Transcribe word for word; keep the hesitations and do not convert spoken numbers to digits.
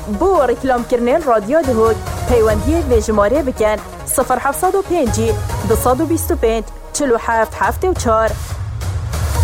بو رکلام کردن رادیو دهود پیوندی ویژماره بکن صفر هفت صد و پنج دو صد و بیست و پنج چلو هفت هفت و چهار.